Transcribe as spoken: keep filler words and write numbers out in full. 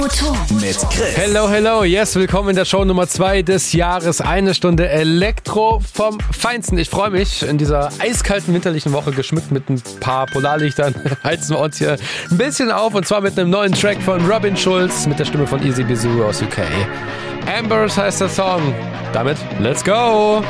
Mit Chris. Hello, hello, yes, willkommen in der Show Nummer zwei des Jahres. Eine Stunde Elektro vom Feinsten. Ich freue mich, in dieser eiskalten winterlichen Woche geschmückt mit ein paar Polarlichtern heizen wir uns hier ein bisschen auf, und zwar mit einem neuen Track von Robin Schulz mit der Stimme von Easy Bizou aus U K. Ambers heißt der Song. Damit, let's go!